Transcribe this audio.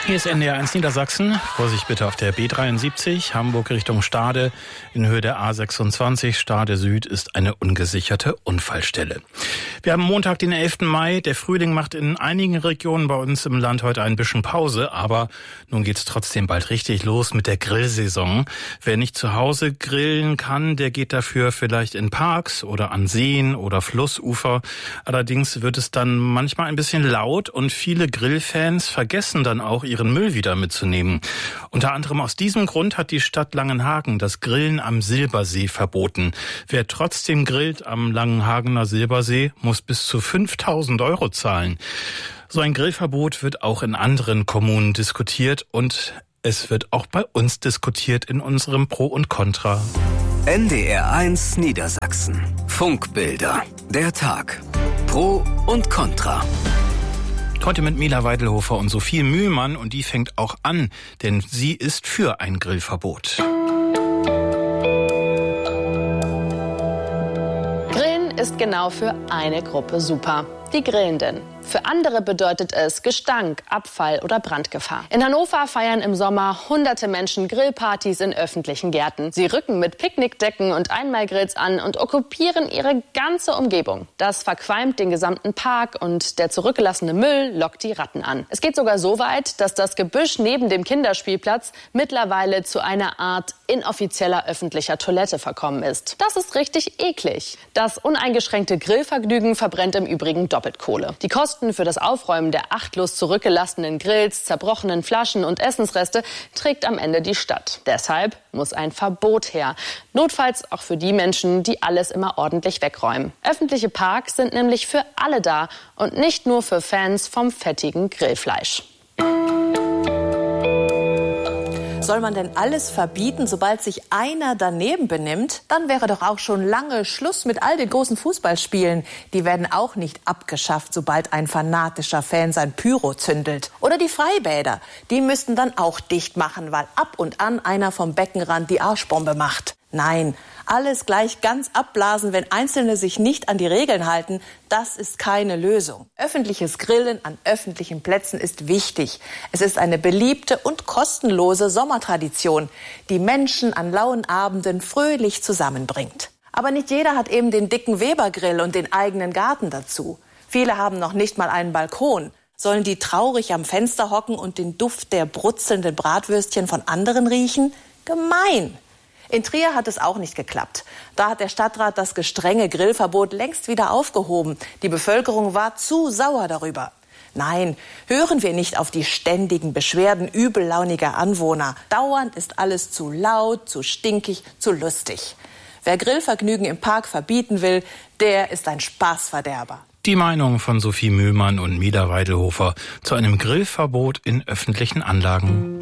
Hier ist NDR1 Niedersachsen. Vorsicht bitte auf der B73, Hamburg Richtung Stade in Höhe der A26. Stade Süd ist eine ungesicherte Unfallstelle. Wir haben Montag, den 11. Mai. Der Frühling macht in einigen Regionen bei uns im Land heute ein bisschen Pause. Aber nun geht's trotzdem bald richtig los mit der Grillsaison. Wer nicht zu Hause grillen kann, der geht dafür vielleicht in Parks oder an Seen oder Flussufer. Allerdings wird es dann manchmal ein bisschen laut und viele Grillfans vergessen dann auch ihren Müll wieder mitzunehmen. Unter anderem aus diesem Grund hat die Stadt Langenhagen das Grillen am Silbersee verboten. Wer trotzdem grillt am Langenhagener Silbersee, muss bis zu 5.000 € zahlen. So ein Grillverbot wird auch in anderen Kommunen diskutiert und es wird auch bei uns diskutiert in unserem Pro und Contra. NDR1 Niedersachsen. Funkbilder. Der Tag. Pro und Contra. Heute mit Mila Weidelhofer und Sophie Mühlmann und die fängt auch an, denn sie ist für ein Grillverbot. Grillen ist genau für eine Gruppe super. Die Grillenden. Für andere bedeutet es Gestank, Abfall oder Brandgefahr. In Hannover feiern im Sommer hunderte Menschen Grillpartys in öffentlichen Gärten. Sie rücken mit Picknickdecken und Einmalgrills an und okkupieren ihre ganze Umgebung. Das verqualmt den gesamten Park und der zurückgelassene Müll lockt die Ratten an. Es geht sogar so weit, dass das Gebüsch neben dem Kinderspielplatz mittlerweile zu einer Art inoffizieller öffentlicher Toilette verkommen ist. Das ist richtig eklig. Das uneingeschränkte Grillvergnügen verbrennt im Übrigen doppelt Kohle. Die Kosten für das Aufräumen der achtlos zurückgelassenen Grills, zerbrochenen Flaschen und Essensreste trägt am Ende die Stadt. Deshalb muss ein Verbot her. Notfalls auch für die Menschen, die alles immer ordentlich wegräumen. Öffentliche Parks sind nämlich für alle da und nicht nur für Fans vom fettigen Grillfleisch. Soll man denn alles verbieten, sobald sich einer daneben benimmt? Dann wäre doch auch schon lange Schluss mit all den großen Fußballspielen. Die werden auch nicht abgeschafft, sobald ein fanatischer Fan sein Pyro zündelt. Oder die Freibäder. Die müssten dann auch dicht machen, weil ab und an einer vom Beckenrand die Arschbombe macht. Nein, alles gleich ganz abblasen, wenn Einzelne sich nicht an die Regeln halten, das ist keine Lösung. Öffentliches Grillen an öffentlichen Plätzen ist wichtig. Es ist eine beliebte und kostenlose Sommertradition, die Menschen an lauen Abenden fröhlich zusammenbringt. Aber nicht jeder hat eben den dicken Weber-Grill und den eigenen Garten dazu. Viele haben noch nicht mal einen Balkon. Sollen die traurig am Fenster hocken und den Duft der brutzelnden Bratwürstchen von anderen riechen? Gemein! In Trier hat es auch nicht geklappt. Da hat der Stadtrat das gestrenge Grillverbot längst wieder aufgehoben. Die Bevölkerung war zu sauer darüber. Nein, hören wir nicht auf die ständigen Beschwerden übellauniger Anwohner. Dauernd ist alles zu laut, zu stinkig, zu lustig. Wer Grillvergnügen im Park verbieten will, der ist ein Spaßverderber. Die Meinung von Sophie Mühlmann und Mila Weidelhofer zu einem Grillverbot in öffentlichen Anlagen.